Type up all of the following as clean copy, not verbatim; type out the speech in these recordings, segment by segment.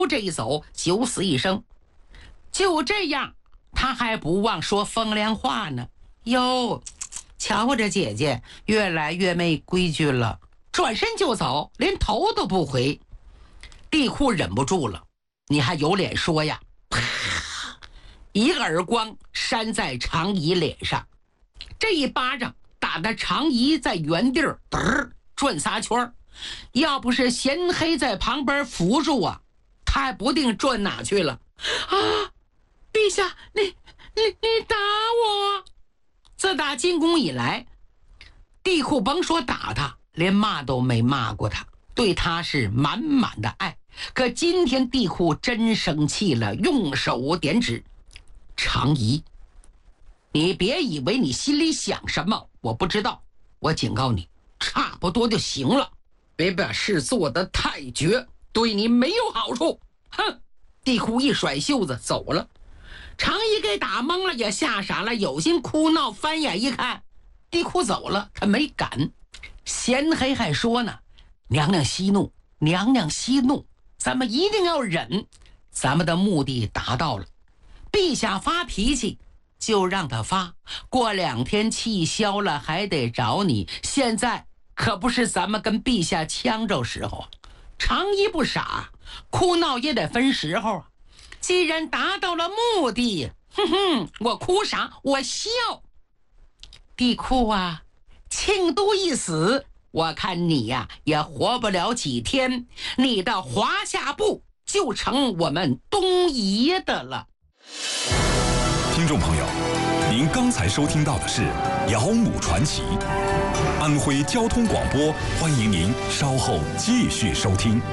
这一走九死一生。就这样，他还不忘说风凉话呢。哟，瞧我这姐姐越来越没规矩了，转身就走，连头都不回。地库忍不住了，你还有脸说呀？啪！一个耳光扇在常怡脸上，这一巴掌打得常怡在原地转仨圈，要不是贤黑在旁边扶住啊，他还不定转哪去了。啊！陛下，你打我！自打进宫以来，地库甭说打他，连骂都没骂过他，对他是满满的爱。可今天地库真生气了，用手点指常怡，你别以为你心里想什么我不知道，我警告你，差不多就行了，别把事做得太绝，对你没有好处。哼！地库一甩袖子走了。常怡给打懵了，也吓傻了，有心哭闹，翻眼一看，地库走了，他没敢。贤黑还说呢，娘娘息怒，娘娘息怒，咱们一定要忍，咱们的目的达到了。陛下发脾气就让他发，过2天气消了还得找你，现在可不是咱们跟陛下呛着时候。常怡不傻，哭闹也得分时候啊。既然达到了目的，我哭啥？我笑。地库啊，庆都一死，我看你呀也活不了几天，你的华夏部就成我们东夷的了。 听众朋友，您刚才收听到的是《姚母传奇》，安徽交通广播，欢迎您稍后继续收听。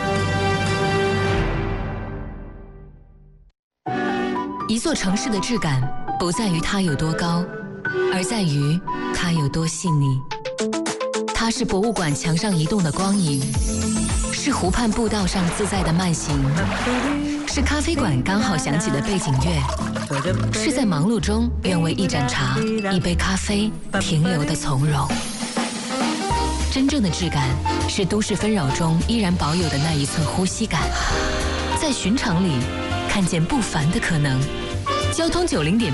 一座城市的质感不在于它有多高，而在于它有多细腻。它是博物馆墙上移动的光影，是湖畔步道上自在的慢行，是咖啡馆刚好响起的背景乐，是在忙碌中愿为一盏茶、一杯咖啡停留的从容。真正的质感是都市纷扰中依然保有的那一寸呼吸感，在寻常里看见不凡的可能。交通90.8